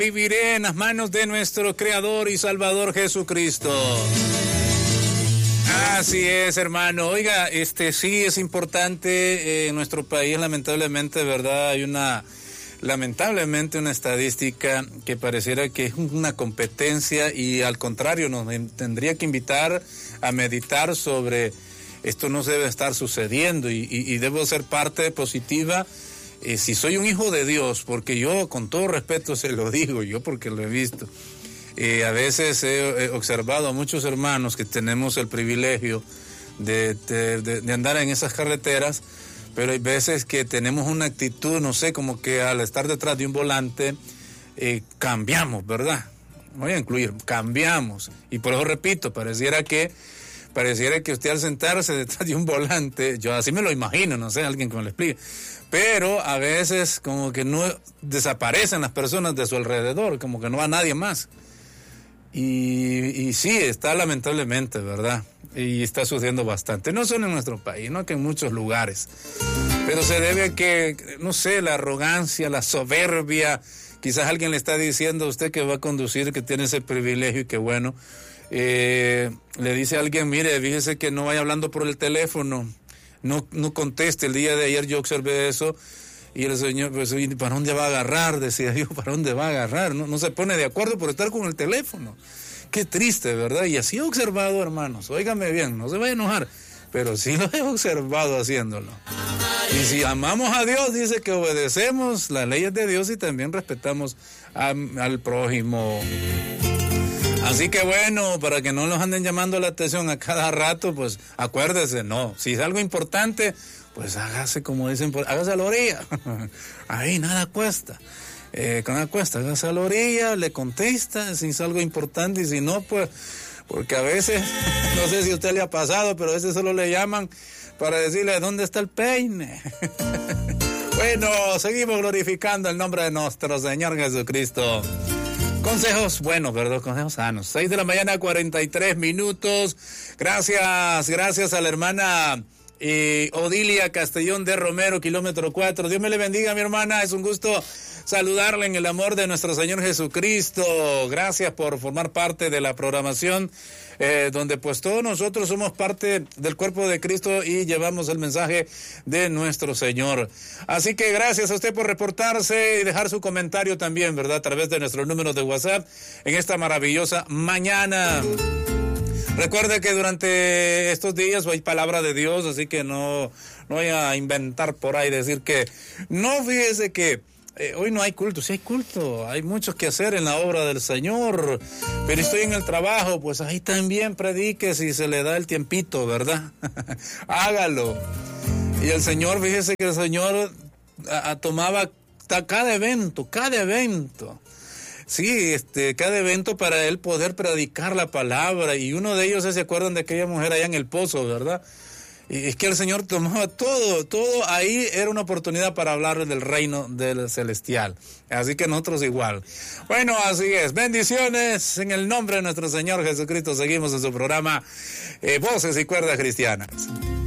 Viviré en las manos de nuestro Creador y Salvador Jesucristo. Así es, hermano. Oiga, sí es importante en nuestro país, lamentablemente, ¿verdad? Hay lamentablemente una estadística que pareciera que es una competencia y al contrario nos tendría que invitar a meditar sobre esto. No debe estar sucediendo y debo ser parte positiva. Si soy un hijo de Dios, porque yo con todo respeto se lo digo, yo porque lo he visto. A veces he observado a muchos hermanos que tenemos el privilegio de andar en esas carreteras, pero hay veces que tenemos una actitud, no sé, como que al estar detrás de un volante cambiamos, ¿verdad? Voy a incluir, cambiamos. Y por eso repito, pareciera que usted al sentarse detrás de un volante, yo así me lo imagino, no sé, alguien que me lo explique, pero a veces como que no desaparecen las personas de su alrededor, como que no va nadie más. Y sí, está lamentablemente, ¿verdad? Y está sucediendo bastante, no solo en nuestro país, no que en muchos lugares, pero se debe a que, no sé, la arrogancia, la soberbia, quizás alguien le está diciendo a usted que va a conducir, que tiene ese privilegio y que bueno, le dice a alguien, mire, fíjese que no vaya hablando por el teléfono, no conteste. El día de ayer yo observé eso y el señor, pues, ¿para dónde va a agarrar? Decía yo, ¿para dónde va a agarrar? No se pone de acuerdo por estar con el teléfono. Qué triste, ¿verdad? Y así he observado, hermanos, óigame bien, no se vaya a enojar, pero sí lo he observado haciéndolo. Y si amamos a Dios, dice que obedecemos las leyes de Dios y también respetamos al prójimo. Así que bueno, para que no nos anden llamando la atención a cada rato, pues acuérdese, no, si es algo importante, pues hágase como dicen, hágase a la orilla. Ahí nada cuesta. Nada cuesta, hágase a la orilla, le contesta si es algo importante y si no, pues, porque a veces, no sé si a usted le ha pasado, pero a veces solo le llaman para decirle dónde está el peine. Bueno, seguimos glorificando el nombre de nuestro Señor Jesucristo. Consejos buenos, ¿verdad? Consejos sanos. 6 de la mañana, 43 minutos. Gracias a la hermana Odilia Castellón de Romero, kilómetro 4. Dios me le bendiga, mi hermana. Es un gusto saludarle en el amor de nuestro Señor Jesucristo. Gracias por formar parte de la programación, donde pues todos nosotros somos parte del cuerpo de Cristo y llevamos el mensaje de nuestro Señor. Así que gracias a usted por reportarse y dejar su comentario también, ¿verdad? A través de nuestro número de WhatsApp en esta maravillosa mañana. Recuerde que durante estos días hay palabra de Dios, así que no voy a inventar por ahí, decir que no, fíjese que hoy no hay culto. Sí hay culto, hay mucho que hacer en la obra del Señor, pero estoy en el trabajo, pues ahí también predique si se le da el tiempito, ¿verdad? Hágalo. Y el Señor, fíjese que el Señor tomaba cada evento. Sí, cada evento para él poder predicar la palabra, y uno de ellos se acuerdan de aquella mujer allá en el pozo, ¿verdad? Y es que el Señor tomaba todo ahí, era una oportunidad para hablar del reino del celestial. Así que nosotros igual. Bueno, así es. Bendiciones en el nombre de nuestro Señor Jesucristo. Seguimos en su programa Voces y Cuerdas Cristianas.